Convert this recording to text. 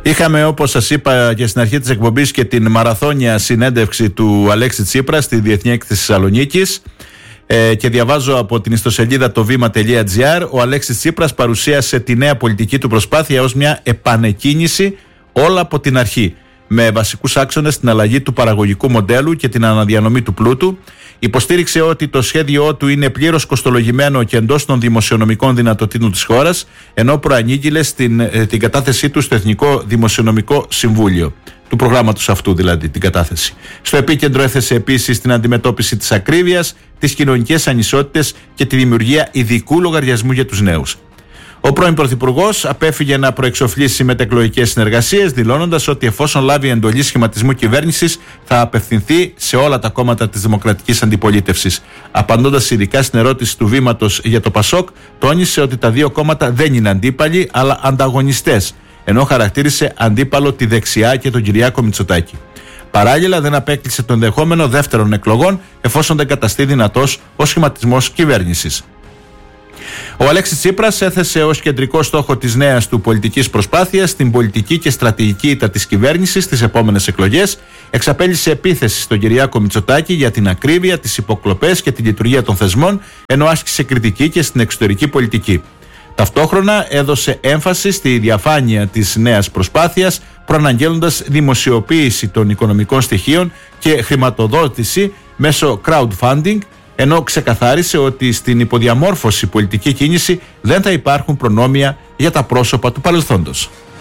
Είχαμε, όπως σας είπα και στην αρχή της εκπομπής, και την μαραθώνια συνέντευξη του Αλέξη Τσίπρα στη Διεθνή Έκθεση Θεσσαλονίκης, και διαβάζω από την ιστοσελίδα tovima.gr. Ο Αλέξης Τσίπρας παρουσίασε τη νέα πολιτική του προσπάθεια ως μια επανεκκίνηση όλα από την αρχή, με βασικούς άξονες την αλλαγή του παραγωγικού μοντέλου και την αναδιανομή του πλούτου. Υποστήριξε ότι το σχέδιό του είναι πλήρως κοστολογημένο και εντός των δημοσιονομικών δυνατοτήτων της χώρας, ενώ προανήγγειλε την κατάθεσή του στο Εθνικό Δημοσιονομικό Συμβούλιο, του προγράμματος αυτού δηλαδή την κατάθεση. Στο επίκεντρο έθεσε επίσης την αντιμετώπιση της ακρίβειας, τις κοινωνικές ανισότητες και τη δημιουργία ειδικού λογαριασμού για τους νέους. Ο πρώην Πρωθυπουργός απέφυγε να προεξοφλήσει μετεκλογικές συνεργασίες, δηλώνοντας ότι εφόσον λάβει εντολή σχηματισμού κυβέρνησης θα απευθυνθεί σε όλα τα κόμματα της δημοκρατικής αντιπολίτευσης. Απαντώντας ειδικά στην ερώτηση του Βήματος για το ΠΑΣΟΚ, τόνισε ότι τα δύο κόμματα δεν είναι αντίπαλοι αλλά ανταγωνιστές, ενώ χαρακτήρισε αντίπαλο τη δεξιά και τον Κυριάκο Μητσοτάκη. Παράλληλα, δεν απέκλεισε το ενδεχόμενο δεύτερων εκλογών εφόσον δεν καταστεί δυνατός ο σχηματισμός κυβέρνησης. Ο Αλέξης Τσίπρας έθεσε ως κεντρικό στόχο της νέας του πολιτικής προσπάθειας την πολιτική και στρατηγική ήττα της κυβέρνησης στις επόμενες εκλογές, εξαπέλυσε επίθεση στον Κυριάκο Μητσοτάκη για την ακρίβεια, τις υποκλοπές και τη λειτουργία των θεσμών, ενώ άσκησε κριτική και στην εξωτερική πολιτική. Ταυτόχρονα έδωσε έμφαση στη διαφάνεια της νέας προσπάθειας, προαναγγέλλοντας δημοσιοποίηση των οικονομικών στοιχείων και χρηματοδότηση μέσω crowdfunding, ενώ ξεκαθάρισε ότι στην υποδιαμόρφωση πολιτική κίνηση δεν θα υπάρχουν προνόμια για τα πρόσωπα του παρελθόντος.